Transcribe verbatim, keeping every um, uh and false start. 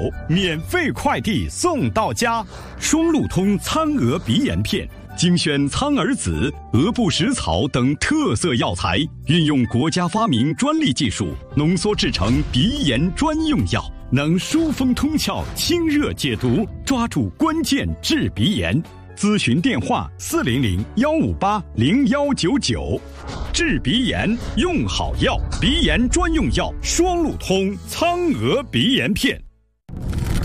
免费快递送到家。双路通苍鹅鼻炎片，精选苍耳子、鹅不食草等特色药材，运用国家发明专利技术，浓缩制成鼻炎专用药，能疏风通窍、清热解毒，抓住关键治鼻炎。咨询电话：四零零幺五八零幺九九。治鼻炎用好药，鼻炎专用药双路通苍鹅鼻炎片。